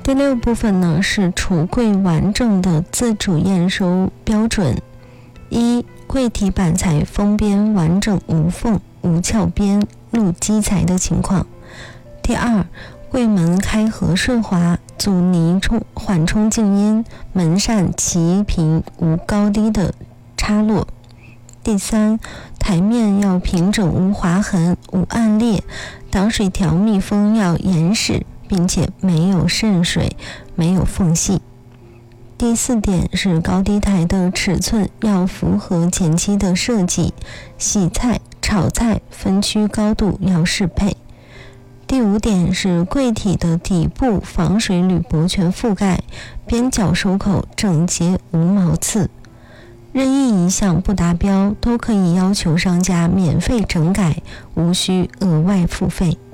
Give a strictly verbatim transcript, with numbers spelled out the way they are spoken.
第六部分呢是橱柜完整的自主验收标准。一、柜体板材封边完整无缝无翘边露基材的情况。第二，柜门开合顺滑，阻尼冲缓冲静音，门扇齐平无高低的插落。第三，台面要平整无划痕无暗裂，挡水条密封要严实，并且没有渗水没有缝隙。第四点是高低台的尺寸要符合前期的设计，洗菜炒菜分区高度要适配。第五点是柜体的底部防水铝箔全覆盖，边角收口整洁无毛刺。任意一项不达标都可以要求商家免费整改，无需额外付费。